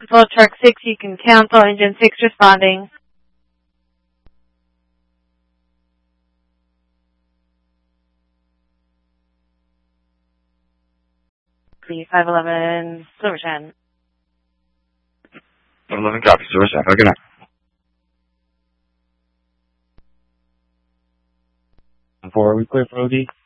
Control Truck 6, you can cancel. Engine 6 responding. 511, Silver Shed. 511 copy, Silver Shed. Have a good night. 4, are we clear for OD?